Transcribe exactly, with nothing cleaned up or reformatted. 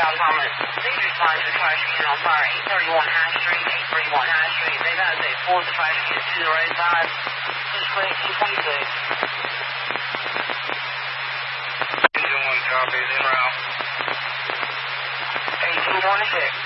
South Thomas. Please respond to the trash can on fire eight thirty-one High Street, eight thirty-one High Street. They've had a four of the trash can to the right side. Just click two twenty-six. Engine one copies, en route. eight two one six.